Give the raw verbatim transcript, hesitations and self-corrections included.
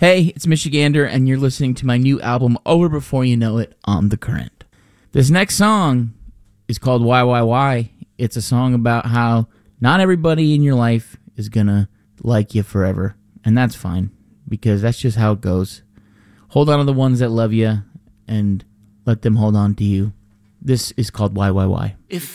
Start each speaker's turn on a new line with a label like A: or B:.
A: Hey, it's Michigander, and you're listening to my new album, Over Before You Know It, on The Current. This next song is called Why, Why, Why. It's a song about how not everybody in your life is gonna like you forever, and that's fine, because that's just how it goes. Hold on to the ones that love you, and let them hold on to you. This is called Why, Why, Why.
B: If